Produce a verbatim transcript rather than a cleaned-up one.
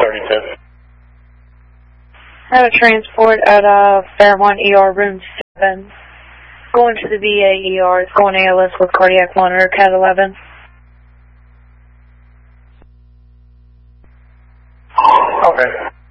thirty-two. I have a transport at uh, Fairmont E R room seven. Going to the V A E R. It's going A L S with cardiac monitor, C A T eleven. Okay.